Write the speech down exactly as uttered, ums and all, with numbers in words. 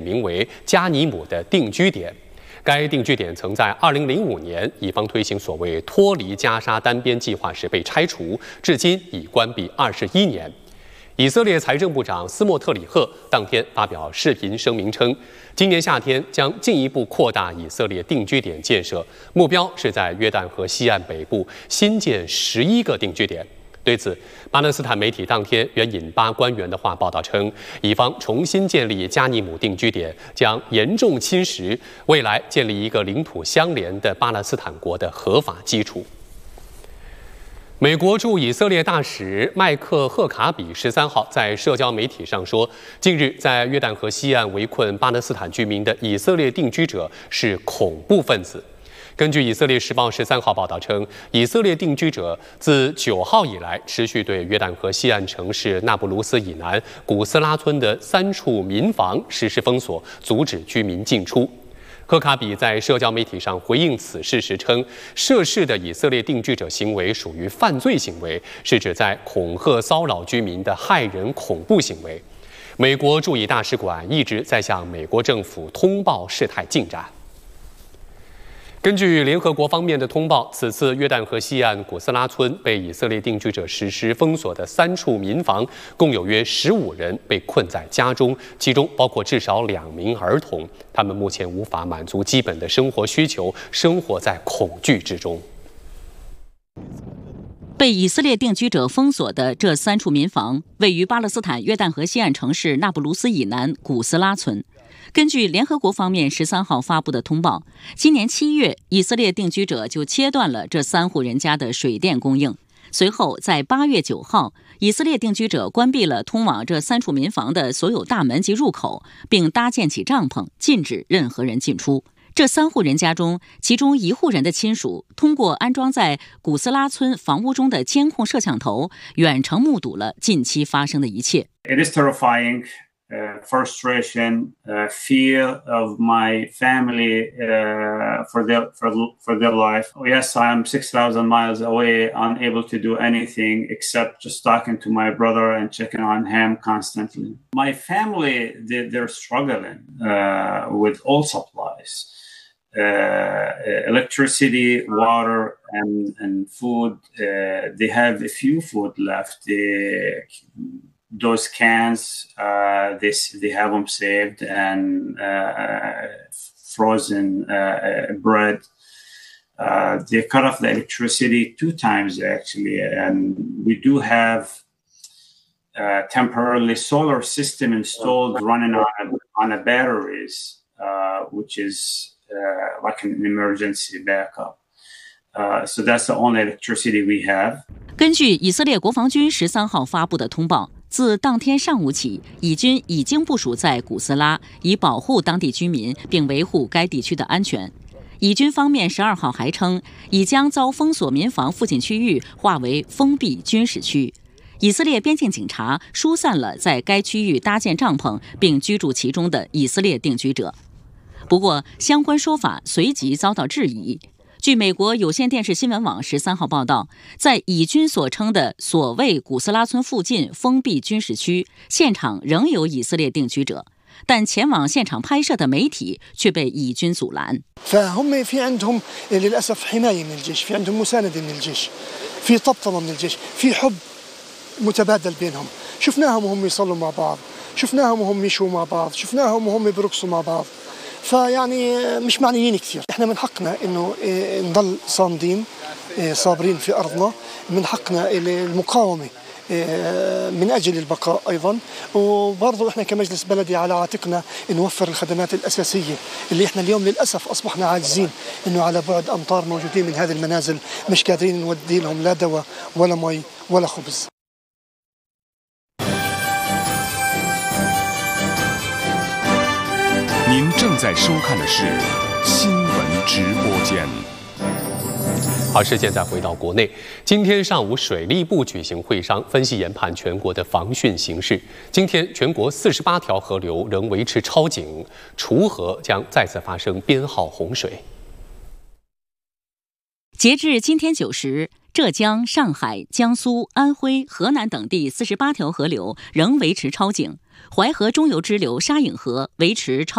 名为加尼姆的定居点。该定居点曾在二零零五年以方推行所谓脱离加沙单边计划时被拆除，至今已关闭二十一年。以色列财政部长斯莫特里赫当天发表视频声明称，今年夏天将进一步扩大以色列定居点建设，目标是在约旦河西岸北部新建十一个定居点。对此，巴勒斯坦媒体当天援引巴官员的话报道称，以方重新建立加尼姆定居点将严重侵蚀未来建立一个领土相连的巴勒斯坦国的合法基础。美国驻以色列大使麦克赫卡比十三号在社交媒体上说，近日在约旦河西岸围困巴勒斯坦居民的以色列定居者是恐怖分子。根据以色列时报十三号报道称，以色列定居者自九号以来持续对约旦河西岸城市那不鲁斯以南古斯拉村的三处民房实施封锁，阻止居民进出。赫卡比在社交媒体上回应此事时称，涉事的以色列定居者行为属于犯罪行为，是指在恐吓骚扰居民的骇人恐怖行为。美国驻以大使馆一直在向美国政府通报事态进展。根据联合国方面的通报，此次约旦河西岸古斯拉村被以色列定居者实施封锁的三处民房，共有约十五人被困在家中，其中包括至少两名儿童。他们目前无法满足基本的生活需求，生活在恐惧之中。 被以色列定居者封锁的这三处民房，位于巴勒斯坦约旦河西岸城市那不鲁斯以南古斯拉村。根据联合国方面十三号发布的通报，今年七月，以色列定居者就切断了这三户人家的水电供应。随后，在八月九号，以色列定居者关闭了通往这三处民房的所有大门及入口，并搭建起帐篷，禁止任何人进出。这三户人家中，其中一户人的亲属通过安装在古斯拉村房屋中的监控摄像头，远程目睹了近期发生的一切。 It is terrifying. Uh, frustration, uh, fear of my family uh, for their for, for their life. Oh, yes, I am six thousand miles away, unable to do anything except just talking to my brother and checking on him constantly. My family, they, they're struggling uh, with all supplies. Uh, electricity, water, and, and food. Uh, they have a few food left. They, those cans, uh, they, they have them saved, and uh, frozen uh, bread. Uh, they cut off the electricity two times, actually, and we do have uh, temporarily solar system installed running on a, on a batteries, uh, which is uh, like an emergency backup. Uh, so that's the only electricity we have. 根据以色列国防军十三号发布的通报，自当天上午起，以军已经部署在古斯拉，以保护当地居民并维护该地区的安全。以军方面十二号还称，已将遭封锁民房附近区域划为封闭军事区。以色列边境警察疏散了在该区域搭建帐篷并居住其中的以色列定居者。不过，相关说法随即遭到质疑。据美国有线电视新闻网十三号报道，在以军所称的所谓古斯拉村附近封闭军事区，现场仍有以色列定居者，但前往现场拍摄的媒体却被以军阻拦。 فهم في عندهم للأسف حماية من الجيش، في عندهم مساندة من الجيش، في طبطبة من الجيش، في حب متبادل بينهم، شفناهم وهم يصلوا مع بعض، شفناهم وهم يشوا مع بعض، شفناهم وهم بيرقصوا مع بعض. فيعني مش معنيين كثير. احنا من حقنا انه نضل صامدين صابرين في ارضنا، من حقنا المقاومه من اجل البقاء ايضا، وبرضه احنا كمجلس بلدي على عاتقنا نوفر الخدمات الاساسيه اللي احنا اليوم للاسف اصبحنا عاجزين، انه على بعد امتار موجودين من هذه المنازل مش قادرين نودي لهم لا دواء ولا مي ولا خبز. 您正在收看的是新闻直播间。 好，是现在回到国内。今天上午，水利部举行会商，分析研判全国的防汛形势。今天，全国四十八条河流仍维持超警，滁河将再次发生编号洪水。 截至今天九时，浙江、上海、江苏、安徽、河南等地四十八条河流仍维持超警，淮河中游支流沙颍河维持超。